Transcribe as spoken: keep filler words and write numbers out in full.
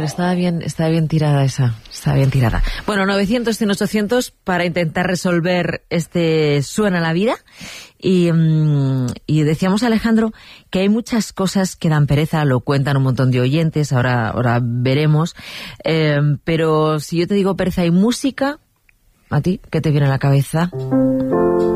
Ángel, estaba bien, estaba bien tirada esa, estaba bien tirada. Bueno, novecientos, cien, ochocientos para intentar resolver este Suena la vida. Y, y decíamos, Alejandro, que hay muchas cosas que dan pereza, lo cuentan un montón de oyentes, ahora, ahora veremos. Eh, pero si yo te digo pereza y música, ¿a ti qué te viene a la cabeza?